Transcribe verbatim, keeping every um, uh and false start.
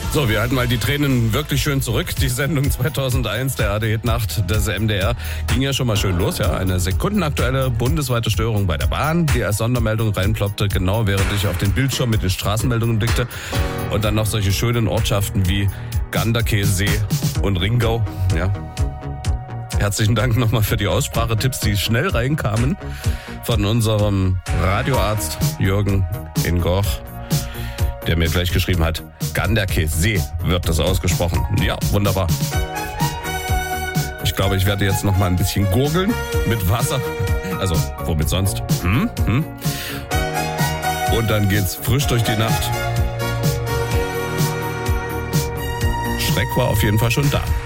So, wir halten mal die Tränen wirklich schön zurück. Die Sendung zweitausendeins, der A R D-Hit-Nacht des M D R, ging ja schon mal schön los. Ja, eine sekundenaktuelle bundesweite Störung bei der Bahn, die als Sondermeldung reinploppte, genau während ich auf den Bildschirm mit den Straßenmeldungen blickte. Und dann noch solche schönen Ortschaften wie Ganderkesee und Ringau. Ja. Herzlichen Dank nochmal für die Aussprachetipps, die schnell reinkamen von unserem Radioarzt Jürgen in Goch, der mir gleich geschrieben hat, Ganderkesee wird das ausgesprochen. Ja, wunderbar. Ich glaube, ich werde jetzt noch mal ein bisschen gurgeln mit Wasser. Also, womit sonst? Hm? Hm? Und dann geht's frisch durch die Nacht. Schreck war auf jeden Fall schon da.